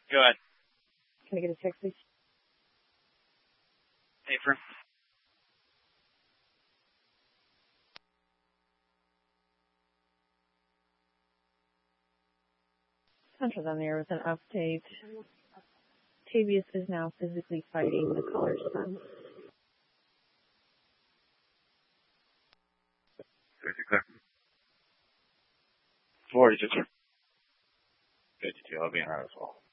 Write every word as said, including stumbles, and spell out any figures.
Go ahead. Can I get a check, please? Paper. Central on there with an update. Tavius is now physically fighting the colored sun. fifty-two. forty-two. fifty-two, I'll be in that as well.